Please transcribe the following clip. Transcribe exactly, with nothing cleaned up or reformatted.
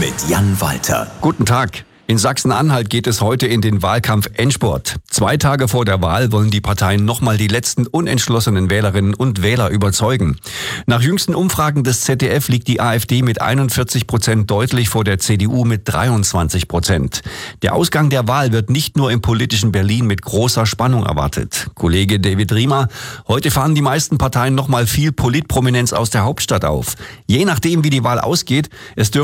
mit Jan Walter. Guten Tag. In Sachsen-Anhalt geht es heute in den Wahlkampf-Endspurt. Zwei Tage vor der Wahl wollen die Parteien nochmal die letzten unentschlossenen Wählerinnen und Wähler überzeugen. Nach jüngsten Umfragen des Z D F liegt die AfD mit einundvierzig Prozent deutlich vor der C D U mit dreiundzwanzig Prozent. Der Ausgang der Wahl wird nicht nur im politischen Berlin mit großer Spannung erwartet. Kollege David Riemer, heute fahren die meisten Parteien nochmal viel Politprominenz aus der Hauptstadt auf. Je nachdem, wie die Wahl ausgeht, es dürfte